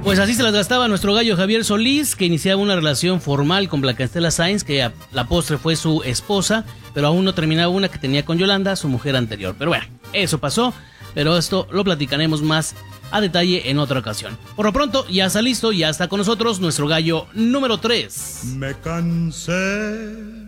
Pues así se las gastaba nuestro gallo Javier Solís, que iniciaba una relación formal con Blanca Estela Sainz, que a la postre fue su esposa, pero aún no terminaba una que tenía con Yolanda, su mujer anterior. Pero bueno, eso pasó, pero esto lo platicaremos más a detalle en otra ocasión. Por lo pronto, ya está listo, ya está con nosotros nuestro gallo número 3. Me cansé